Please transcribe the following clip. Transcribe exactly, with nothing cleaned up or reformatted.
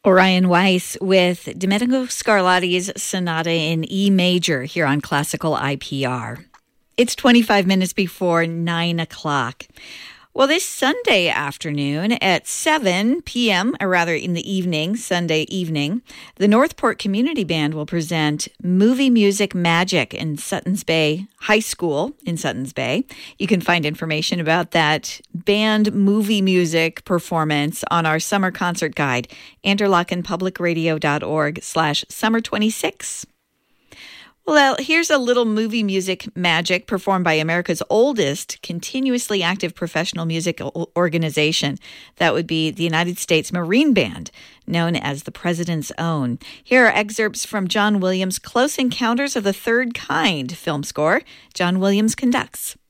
Orion Weiss with Domenico Scarlatti's Sonata in E major here on Classical I P R. It's twenty-five minutes before nine o'clock. Well, this Sunday afternoon at seven p.m., or rather in the evening, Sunday evening, the Northport Community Band will present Movie Music Magic in Suttons Bay High School in Suttons Bay. You can find information about that band movie music performance on our summer concert guide, interlochenpublicradio.org slash summer 26. Well, here's a little movie music magic performed by America's oldest continuously active professional music organization. That would be the United States Marine Band, known as the President's Own. Here are excerpts from John Williams' Close Encounters of the Third Kind film score. John Williams conducts.